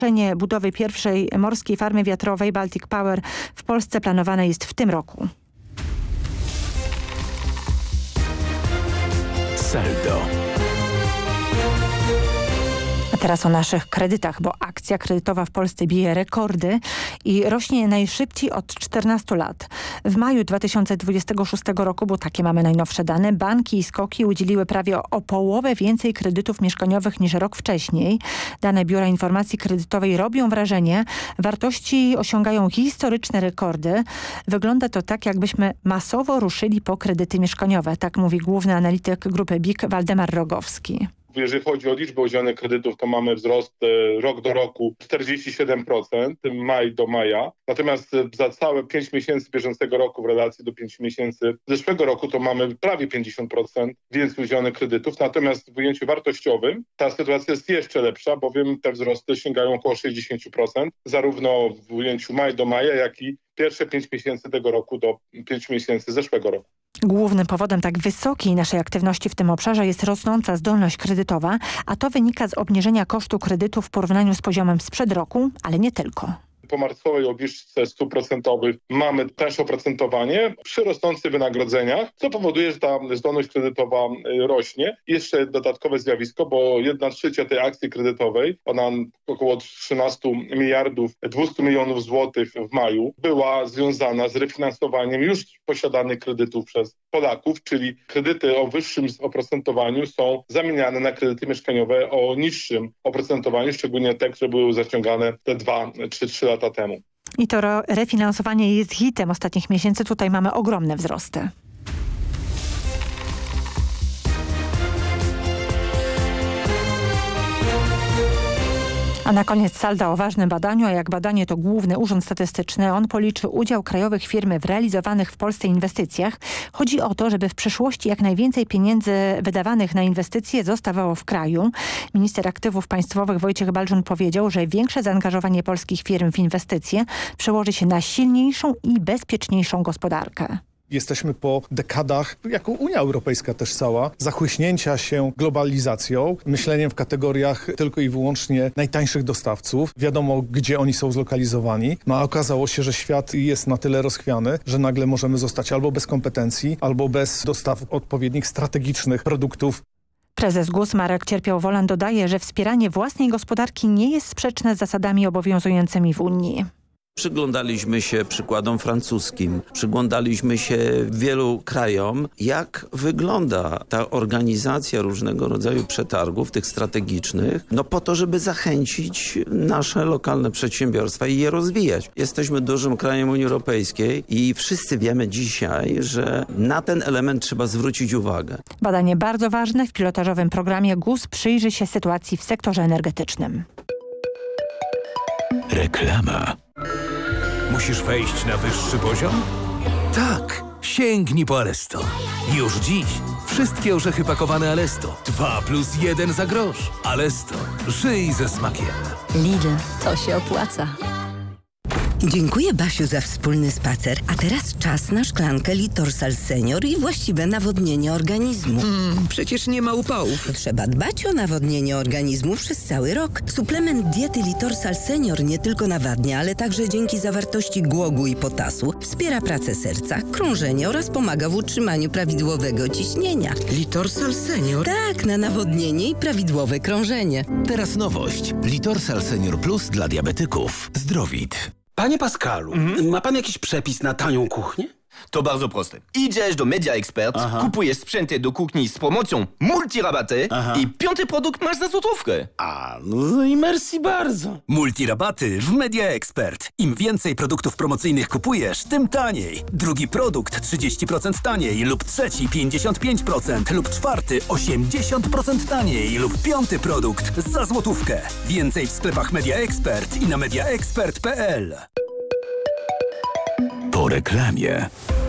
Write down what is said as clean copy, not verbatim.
Budowy pierwszej morskiej farmy wiatrowej Baltic Power w Polsce planowane jest w tym roku. Saldo. A teraz o naszych kredytach, bo akcja kredytowa w Polsce bije rekordy i rośnie najszybciej od 14 lat. W maju 2026 roku, bo takie mamy najnowsze dane, banki i SKOK-i udzieliły prawie o połowę więcej kredytów mieszkaniowych niż rok wcześniej. Dane Biura Informacji Kredytowej robią wrażenie. Wartości osiągają historyczne rekordy. Wygląda to tak, jakbyśmy masowo ruszyli po kredyty mieszkaniowe. Tak mówi główny analityk grupy BIK Waldemar Rogowski. Jeżeli chodzi o liczbę udzielonych kredytów, to mamy wzrost rok do roku 47%, maj do maja. Natomiast za całe 5 miesięcy bieżącego roku w relacji do 5 miesięcy zeszłego roku to mamy prawie 50% więcej udzielonych kredytów. Natomiast w ujęciu wartościowym ta sytuacja jest jeszcze lepsza, bowiem te wzrosty sięgają około 60%, zarówno w ujęciu maj do maja, jak i pierwsze 5 miesięcy tego roku do 5 miesięcy zeszłego roku. Głównym powodem tak wysokiej naszej aktywności w tym obszarze jest rosnąca zdolność kredytowa, a to wynika z obniżenia kosztu kredytu w porównaniu z poziomem sprzed roku, ale nie tylko. Po marcowej obniżce stóp procentowych mamy też oprocentowanie przy rosnących wynagrodzeniach, co powoduje, że ta zdolność kredytowa rośnie. Jeszcze dodatkowe zjawisko, bo 1/3 tej akcji kredytowej, ona około 13 miliardów 200 milionów złotych w maju, była związana z refinansowaniem już posiadanych kredytów przez Polaków, czyli kredyty o wyższym oprocentowaniu są zamieniane na kredyty mieszkaniowe o niższym oprocentowaniu, szczególnie te, które były zaciągane te 2 czy 3 lata temu. I to refinansowanie jest hitem ostatnich miesięcy. Tutaj mamy ogromne wzrosty. A na koniec salda o ważnym badaniu, a jak badanie to Główny Urząd Statystyczny. On policzy udział krajowych firm w realizowanych w Polsce inwestycjach. Chodzi o to, żeby w przyszłości jak najwięcej pieniędzy wydawanych na inwestycje zostawało w kraju. Minister Aktywów Państwowych Wojciech Baldżun powiedział, że większe zaangażowanie polskich firm w inwestycje przełoży się na silniejszą i bezpieczniejszą gospodarkę. Jesteśmy po dekadach, jako Unia Europejska też cała, zachłyśnięcia się globalizacją, myśleniem w kategoriach tylko i wyłącznie najtańszych dostawców. Wiadomo, gdzie oni są zlokalizowani. No a okazało się, że świat jest na tyle rozchwiany, że nagle możemy zostać albo bez kompetencji, albo bez dostaw odpowiednich strategicznych produktów. Prezes GUS Marek Cierpiał-Wolan dodaje, że wspieranie własnej gospodarki nie jest sprzeczne z zasadami obowiązującymi w Unii. Przyglądaliśmy się przykładom francuskim, przyglądaliśmy się wielu krajom, jak wygląda ta organizacja różnego rodzaju przetargów, tych strategicznych, no po to, żeby zachęcić nasze lokalne przedsiębiorstwa i je rozwijać. Jesteśmy dużym krajem Unii Europejskiej i wszyscy wiemy dzisiaj, że na ten element trzeba zwrócić uwagę. Badanie bardzo ważne. W pilotażowym programie GUS przyjrzy się sytuacji w sektorze energetycznym. Reklama. Musisz wejść na wyższy poziom? Tak! Sięgnij po Alesto. Już dziś wszystkie orzechy pakowane Alesto. 2+1 za grosz. Alesto. Żyj ze smakiem. Lidl. To się opłaca. Dziękuję, Basiu, za wspólny spacer. A teraz czas na szklankę Litorsal Senior i właściwe nawodnienie organizmu. Przecież nie ma upałów. Trzeba dbać o nawodnienie organizmu przez cały rok. Suplement diety Litorsal Senior nie tylko nawadnia, ale także dzięki zawartości głogu i potasu wspiera pracę serca, krążenie oraz pomaga w utrzymaniu prawidłowego ciśnienia. Litorsal Senior? Tak, na nawodnienie i prawidłowe krążenie. Teraz nowość. Litorsal Senior Plus dla diabetyków. Zdrowit. Panie Pascalu, ma pan jakiś przepis na tanią kuchnię? To bardzo proste. Idziesz do Media Expert, kupujesz sprzęty do kuchni z promocją multirabaty i 5. produkt masz za złotówkę. No i merci bardzo. Multirabaty w Media Expert. Im więcej produktów promocyjnych kupujesz, tym taniej. Drugi produkt 30% taniej lub trzeci 55% lub czwarty 80% taniej lub 5. produkt za złotówkę. Więcej w sklepach Media Expert i na mediaexpert.pl. Po reklamie.